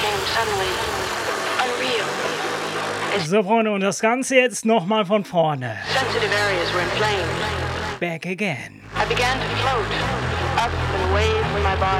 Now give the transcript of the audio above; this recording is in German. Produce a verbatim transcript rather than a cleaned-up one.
So, Freunde, und das Ganze jetzt nochmal von vorne. Back again. I began to float up and away from my body.